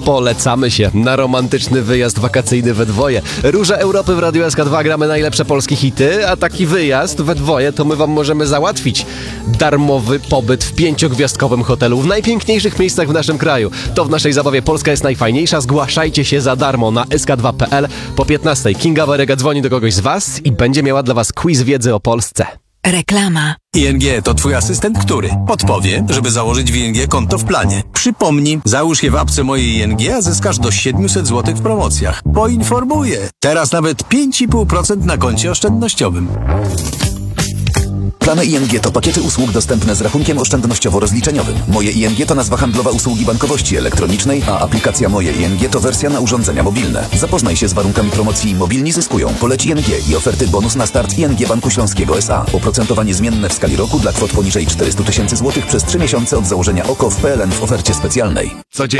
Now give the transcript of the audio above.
Polecamy się na romantyczny wyjazd wakacyjny we dwoje. Róża Europy w Radiu SK2 gramy najlepsze polskie hity, a taki wyjazd we dwoje to my wam możemy załatwić. Darmowy pobyt w 5-gwiazdkowym hotelu w najpiękniejszych miejscach w naszym kraju. To w naszej zabawie Polska jest najfajniejsza. Zgłaszajcie się za darmo na sk2.pl. Po 15 Kinga Waryga dzwoni do kogoś z was i będzie miała dla was quiz wiedzy o Polsce. Reklama. ING to twój asystent, który podpowie, żeby założyć w ING konto w planie. Przypomni, załóż je w apce mojej ING, a zyskasz do 700 zł w promocjach. Poinformuję. Teraz nawet 5,5% na koncie oszczędnościowym. Plany ING to pakiety usług dostępne z rachunkiem oszczędnościowo-rozliczeniowym. Moje ING to nazwa handlowa usługi bankowości elektronicznej, a aplikacja Moje ING to wersja na urządzenia mobilne. Zapoznaj się z warunkami promocji i mobilni zyskują. Poleć ING i oferty bonus na start ING Banku Śląskiego S.A. Oprocentowanie zmienne w skali roku dla kwot poniżej 400 000 złotych przez 3 miesiące od założenia OKO w PLN w ofercie specjalnej. Codziennie